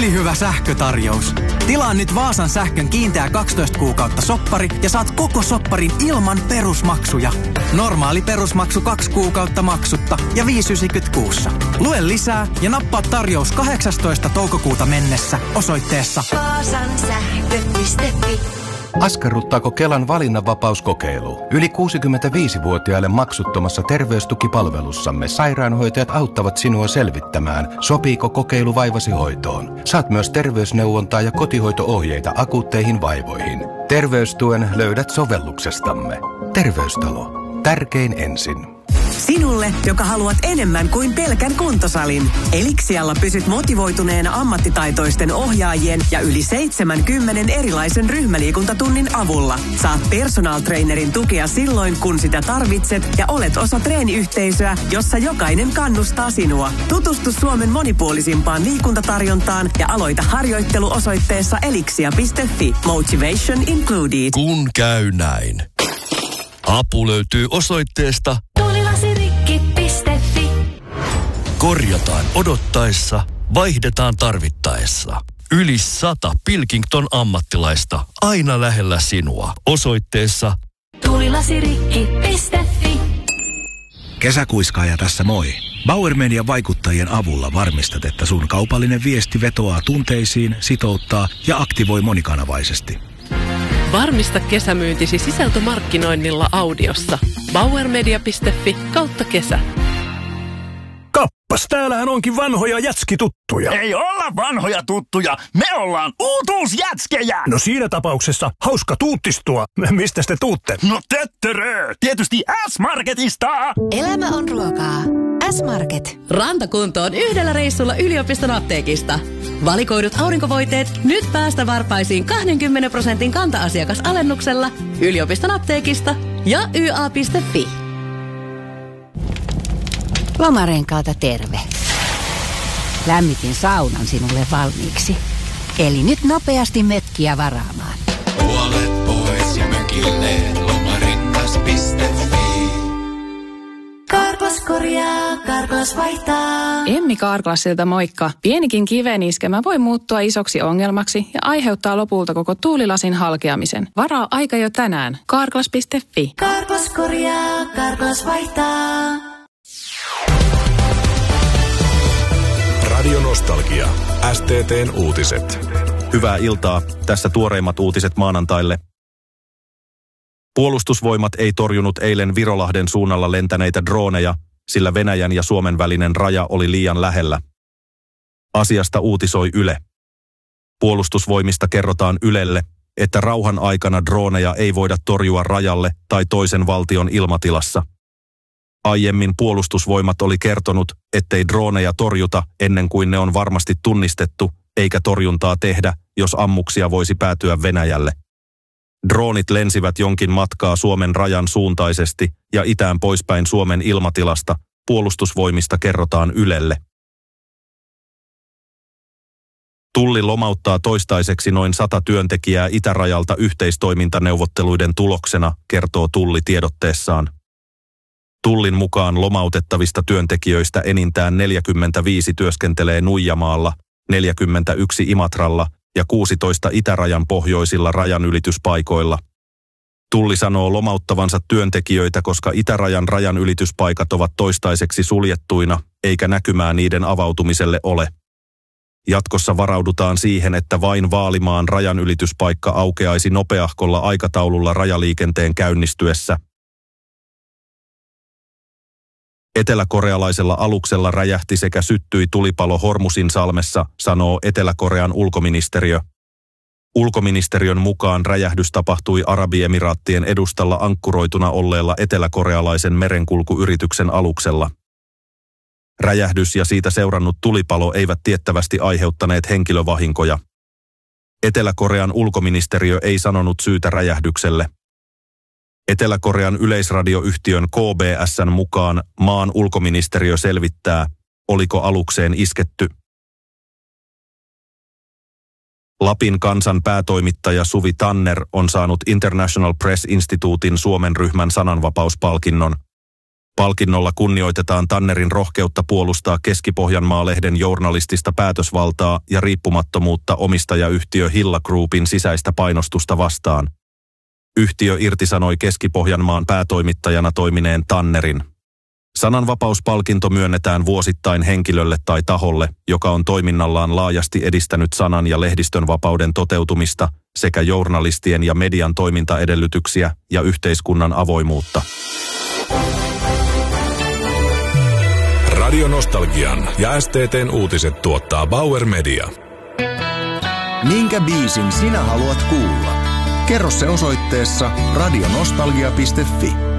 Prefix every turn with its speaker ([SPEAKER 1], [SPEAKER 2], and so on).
[SPEAKER 1] Tosi hyvä sähkötarjous. Tilaa nyt Vaasan sähkön kiinteä 12 kuukautta soppari ja saat koko sopparin ilman perusmaksuja. Normaali perusmaksu 2 kuukautta maksutta ja 5,90 kuussa. Lue lisää ja nappaa tarjous 18. toukokuuta mennessä osoitteessa
[SPEAKER 2] vaasansähkö.fi.
[SPEAKER 3] Askarruttaako Kelan valinnanvapauskokeilu? Yli 65-vuotiaille maksuttomassa terveystukipalvelussamme sairaanhoitajat auttavat sinua selvittämään, sopiiko kokeilu vaivasi hoitoon. Saat myös terveysneuvontaa ja kotihoito-ohjeita akuutteihin vaivoihin. Terveystuen löydät sovelluksestamme. Terveystalo. Tärkein ensin.
[SPEAKER 4] Sinulle, joka haluat enemmän kuin pelkän kuntosalin. Elixialla pysyt motivoituneena ammattitaitoisten ohjaajien ja yli 70 erilaisen ryhmäliikuntatunnin avulla. Saat personal trainerin tukea silloin, kun sitä tarvitset ja olet osa treeniyhteisöä, jossa jokainen kannustaa sinua. Tutustu Suomen monipuolisimpaan liikuntatarjontaan ja aloita harjoittelu osoitteessa elixia.fi. Motivation included.
[SPEAKER 5] Kun käy näin. Apu löytyy osoitteesta
[SPEAKER 2] tulilasirikki.fi.
[SPEAKER 5] Korjataan odottaessa, vaihdetaan tarvittaessa. Yli 100 Pilkington ammattilaista aina lähellä sinua. Osoitteessa
[SPEAKER 2] tulilasirikki.fi.
[SPEAKER 6] Kesäkuiskaaja tässä moi. Bauer Median vaikuttajien avulla varmistat, että sun kaupallinen viesti vetoaa tunteisiin, sitouttaa ja aktivoi monikanavaisesti.
[SPEAKER 7] Varmista kesämyyntisi sisältömarkkinoinnilla audiossa. bauermedia.fi/kesä.
[SPEAKER 8] Kappas, täällähän onkin vanhoja jätskituttuja.
[SPEAKER 9] Ei olla vanhoja tuttuja, me ollaan uutuusjätskejä!
[SPEAKER 8] No siinä tapauksessa hauska tuuttistua. Mistä te tuutte?
[SPEAKER 9] No töttörö, tietysti S-Marketista!
[SPEAKER 2] Elämä on ruokaa. S-Market.
[SPEAKER 10] Rantakuntoon yhdellä reissulla yliopiston apteekista. Valikoidut aurinkovoiteet nyt päästä varpaisiin 20% kanta-asiakasalennuksella yliopiston apteekista ja YA.fi.
[SPEAKER 11] Lomarenkaalta terve. Lämmitin saunan sinulle valmiiksi. Eli nyt nopeasti mökkiä varaamaan.
[SPEAKER 12] Puolet pois ja mökille lomarengas.fi.
[SPEAKER 2] Karklas korjaa, Karklas vaihtaa.
[SPEAKER 13] Emmi Karklasilta moikka. Pienikin kiveen iskemä voi muuttua isoksi ongelmaksi ja aiheuttaa lopulta koko tuulilasin halkeamisen. Varaa aika jo tänään. Karklas.fi.
[SPEAKER 2] Karklas korjaa, Karklas vaihtaa.
[SPEAKER 14] Radio Nostalgia. STT:n uutiset.
[SPEAKER 15] Hyvää iltaa. Tässä tuoreimmat uutiset maanantaille. Puolustusvoimat ei torjunut eilen Virolahden suunnalla lentäneitä droneja, sillä Venäjän ja Suomen välinen raja oli liian lähellä. Asiasta uutisoi Yle. Puolustusvoimista kerrotaan Ylelle, että rauhan aikana droneja ei voida torjua rajalle tai toisen valtion ilmatilassa. Aiemmin puolustusvoimat oli kertonut, ettei droneja torjuta ennen kuin ne on varmasti tunnistettu, eikä torjuntaa tehdä, jos ammuksia voisi päätyä Venäjälle. Droonit lensivät jonkin matkaa Suomen rajan suuntaisesti ja itään poispäin Suomen ilmatilasta, puolustusvoimista kerrotaan Ylelle. Tulli lomauttaa toistaiseksi noin 100 työntekijää itärajalta yhteistoimintaneuvotteluiden tuloksena, kertoo Tulli tiedotteessaan. Tullin mukaan lomautettavista työntekijöistä enintään 45 työskentelee Nuijamaalla, 41 Imatralla ja 16 itärajan pohjoisilla rajanylityspaikoilla. Tulli sanoo lomauttavansa työntekijöitä, koska itärajan rajanylityspaikat ovat toistaiseksi suljettuina, eikä näkymää niiden avautumiselle ole. Jatkossa varaudutaan siihen, että vain Vaalimaan rajanylityspaikka aukeaisi nopeahkolla aikataululla rajaliikenteen käynnistyessä. Eteläkorealaisella aluksella räjähti sekä syttyi tulipalo Hormusin-salmessa, sanoo Etelä-Korean ulkoministeriö. Ulkoministeriön mukaan räjähdys tapahtui Arabiemiraattien edustalla ankkuroituna olleella eteläkorealaisen merenkulkuyrityksen aluksella. Räjähdys ja siitä seurannut tulipalo eivät tiettävästi aiheuttaneet henkilövahinkoja. Etelä-Korean ulkoministeriö ei sanonut syytä räjähdykselle. Etelä-Korean yleisradioyhtiön KBS:n mukaan maan ulkoministeriö selvittää, oliko alukseen isketty. Lapin Kansan päätoimittaja Suvi Tanner on saanut International Press Instituutin Suomen ryhmän sananvapauspalkinnon. Palkinnolla kunnioitetaan Tannerin rohkeutta puolustaa Keski-Pohjanmaa-lehden journalistista päätösvaltaa ja riippumattomuutta omistajayhtiö Hilla Groupin sisäistä painostusta vastaan. Yhtiö irtisanoi Keski-Pohjanmaan päätoimittajana toimineen Tannerin. Sananvapauspalkinto myönnetään vuosittain henkilölle tai taholle, joka on toiminnallaan laajasti edistänyt sanan- ja lehdistön vapauden toteutumista sekä journalistien ja median toimintaedellytyksiä ja yhteiskunnan avoimuutta.
[SPEAKER 14] Radio Nostalgian ja STT:n uutiset tuottaa Bauer Media.
[SPEAKER 16] Minkä biisin sinä haluat kuulla? Kerro se osoitteessa radionostalgia.fi.